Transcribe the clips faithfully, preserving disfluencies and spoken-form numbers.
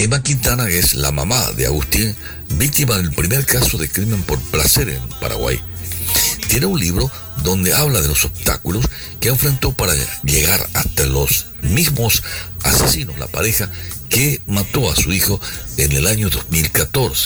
Emma Quintana es la mamá de Agustín, víctima del primer caso de crimen por placer en Paraguay. Tiene un libro donde habla de los obstáculos que enfrentó para llegar hasta los mismos asesinos, la pareja que mató a su hijo en el año dos mil catorce.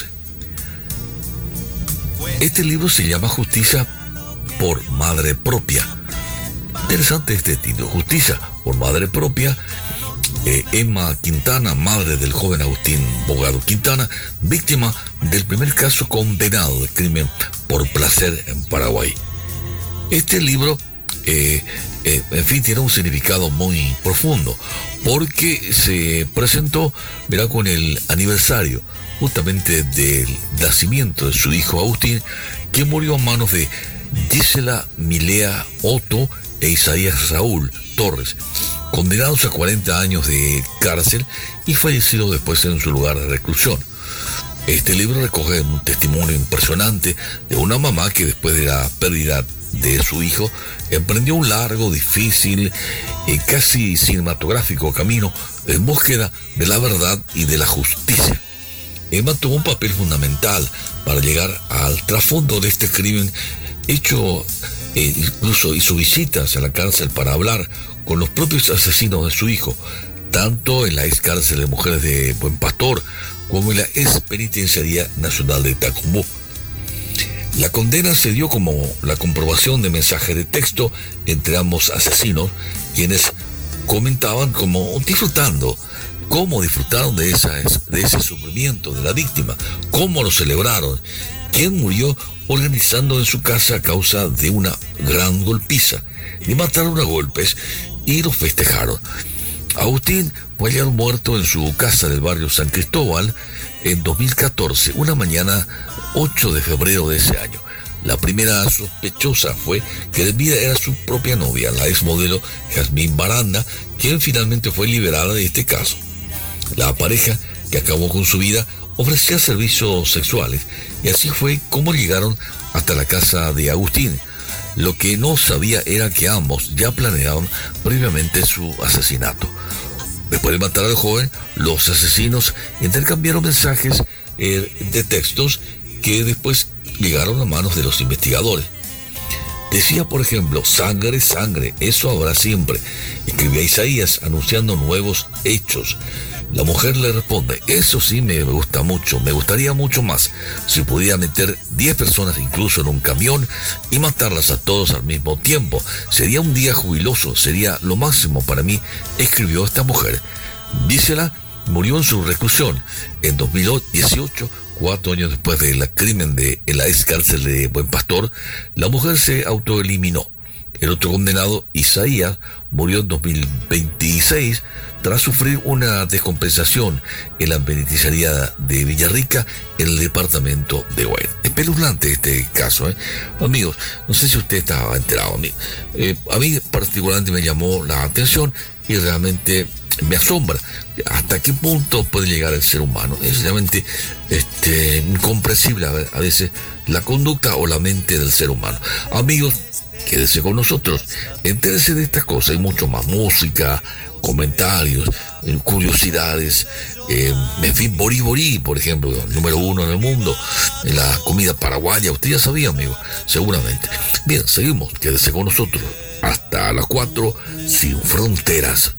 Este libro se llama Justicia por Madre Propia. Interesante este título, Justicia por Madre Propia. Eh, Emma Quintana, madre del joven Agustín Bogado Quintana, víctima del primer caso condenado de crimen por placer en Paraguay. Este libro, eh, eh, en fin, tiene un significado muy profundo, porque se presentó, verá, con el aniversario justamente del nacimiento de su hijo Agustín, que murió a manos de Gisela Milea Otto e Isaías Saúl Torres, condenados a cuarenta años de cárcel y fallecido después en su lugar de reclusión. Este libro recoge un testimonio impresionante de una mamá que después de la pérdida de su hijo emprendió un largo, difícil y casi cinematográfico camino en búsqueda de la verdad y de la justicia. Emma tuvo un papel fundamental para llegar al trasfondo de este crimen hecho. E incluso hizo visitas a la cárcel para hablar con los propios asesinos de su hijo, tanto en la ex cárcel de mujeres de Buen Pastor como en la ex penitenciaría nacional de Tacumbú. La condena se dio como la comprobación de mensajes de texto entre ambos asesinos, quienes comentaban como disfrutando, cómo disfrutaron de, esa, de ese sufrimiento de la víctima, cómo lo celebraron, quién murió organizando en su casa a causa de una gran golpiza. Le mataron a golpes y lo festejaron. Agustín fue hallado muerto en su casa del barrio San Cristóbal en dos mil catorce, una mañana ocho de febrero de ese año. La primera sospechosa fue que de vida era su propia novia, la exmodelo Jazmín Baranda, quien finalmente fue liberada de este caso. La pareja, que acabó con su vida, ofrecía servicios sexuales, y así fue como llegaron hasta la casa de Agustín. Lo que no sabía era que ambos ya planeaban previamente su asesinato. Después de matar al joven, los asesinos intercambiaron mensajes eh, de textos que después llegaron a manos de los investigadores. Decía, por ejemplo, sangre, sangre, eso habrá siempre. Escribía Isaías anunciando nuevos hechos. La mujer le responde, eso sí me gusta mucho, me gustaría mucho más si pudiera meter diez personas incluso en un camión y matarlas a todos al mismo tiempo. Sería un día jubiloso, sería lo máximo para mí, escribió esta mujer. Gisela murió en su reclusión en dos mil dieciocho, cuatro años después del crimen de en la ex cárcel de Buen Pastor. La mujer se autoeliminó. El otro condenado, Isaías, murió en dos mil veintiséis tras sufrir una descompensación en la penitenciaría de Villarrica, en el departamento de Guayaquil. Espeluznante este caso, ¿eh? Amigos, no sé si usted estaba enterado. Eh, a mí particularmente me llamó la atención y realmente me asombra hasta qué punto puede llegar el ser humano. Es realmente este, incomprensible a veces la conducta o la mente del ser humano. Amigos, quédese con nosotros, entérese de estas cosas y mucho más: música, comentarios, curiosidades, eh, en fin, Bori Bori, por ejemplo, número uno en el mundo, en la comida paraguaya. Usted ya sabía, amigo, seguramente. Bien, seguimos, quédese con nosotros hasta las cuatro, sin fronteras.